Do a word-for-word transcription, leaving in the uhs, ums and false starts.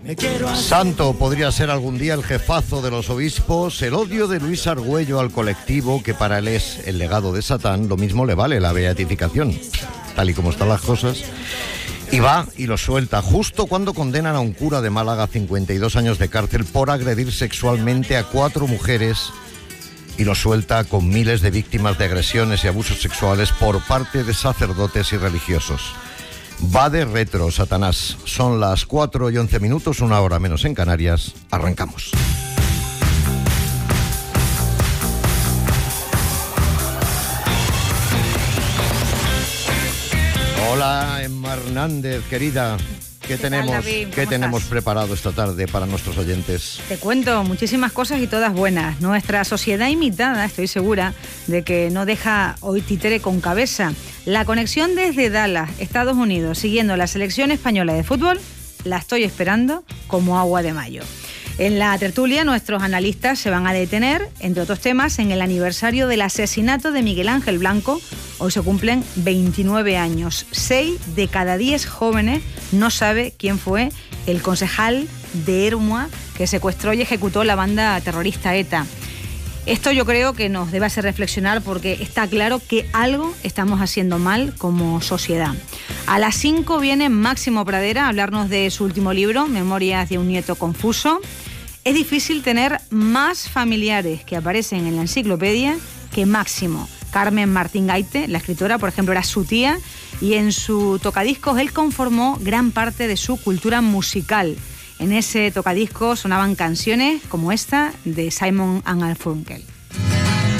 Santo podría ser algún día el jefazo de los obispos. El odio de Luis Argüello al colectivo, que para él es el legado de Satán, lo mismo le vale la beatificación, tal y como están las cosas. Y va y lo suelta justo cuando condenan a un cura de Málaga a cincuenta y dos años de cárcel por agredir sexualmente a cuatro mujeres, y lo suelta con miles de víctimas de agresiones y abusos sexuales por parte de sacerdotes y religiosos. Va de retro, Satanás. Son las cuatro y once minutos, una hora menos en Canarias. Arrancamos. Hola, Emma Hernández, querida. ¿Qué, ¿Qué tenemos, tal, David? ¿Qué tenemos preparado esta tarde para nuestros oyentes? Te cuento muchísimas cosas y todas buenas. Nuestra sociedad imitada, estoy segura de que no deja hoy títere con cabeza. La conexión desde Dallas, Estados Unidos, siguiendo la selección española de fútbol, la estoy esperando como agua de mayo. En la tertulia, nuestros analistas se van a detener, entre otros temas, en el aniversario del asesinato de Miguel Ángel Blanco. Hoy se cumplen veintinueve años. Seis de cada diez jóvenes no sabe quién fue el concejal de Ermua que secuestró y ejecutó la banda terrorista ETA. Esto yo creo que nos debe hacer reflexionar, porque está claro que algo estamos haciendo mal como sociedad. A las cinco viene Máximo Pradera a hablarnos de su último libro, Memorias de un nieto confuso. Es difícil tener más familiares que aparecen en la enciclopedia que Máximo. Carmen Martín Gaite, la escritora, por ejemplo, era su tía, y en su tocadiscos él conformó gran parte de su cultura musical. En ese tocadiscos sonaban canciones como esta de Simon and Garfunkel.